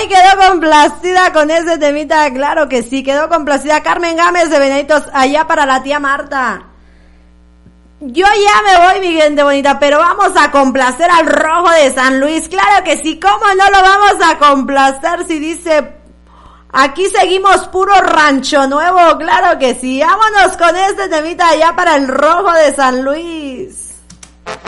Hoy quedó complacida con ese temita, claro que sí, quedó complacida. Carmen Gámez de Venaditos, allá para la tía Marta. Yo ya me voy, mi gente bonita, pero vamos a complacer al Rojo de San Luis. Claro que sí, ¿cómo no lo vamos a complacer si dice... Aquí seguimos puro rancho nuevo, claro que sí. Vámonos con este temita allá para el Rojo de San Luis.